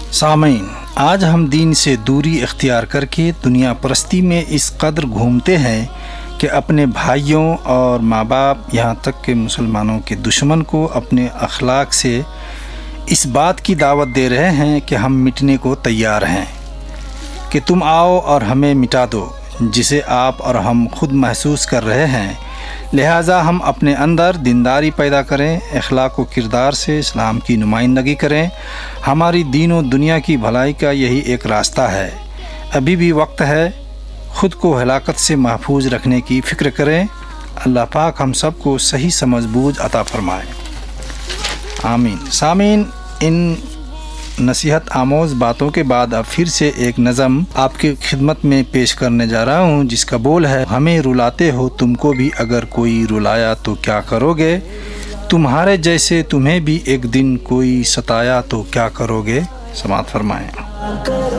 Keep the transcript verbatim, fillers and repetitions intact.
سامعین، آج ہم دین سے دوری اختیار کر کے دنیا پرستی میں اس قدر گھومتے ہیں کہ اپنے بھائیوں اور ماں باپ یہاں تک کہ مسلمانوں کے دشمن کو اپنے اخلاق سے اس بات کی دعوت دے رہے ہیں کہ ہم مٹنے کو تیار ہیں، کہ تم آؤ اور ہمیں مٹا دو، جسے آپ اور ہم خود محسوس کر رہے ہیں۔ لہٰذا ہم اپنے اندر دینداری پیدا کریں، اخلاق و کردار سے اسلام کی نمائندگی کریں۔ ہماری دین و دنیا کی بھلائی کا یہی ایک راستہ ہے۔ ابھی بھی وقت ہے، خود کو ہلاکت سے محفوظ رکھنے کی فکر کریں۔ اللہ پاک ہم سب کو صحیح سمجھ بوجھ عطا فرمائے، آمین۔ سامعین، ان نصیحت آموز باتوں کے بعد اب پھر سے ایک نظم آپ کی خدمت میں پیش کرنے جا رہا ہوں، جس کا بول ہے: ہمیں رلاتے ہو تم کو بھی اگر کوئی رلایا تو کیا کرو گے، تمہارے جیسے تمہیں بھی ایک دن کوئی ستایا تو کیا کرو گے۔ سماعت فرمائیں۔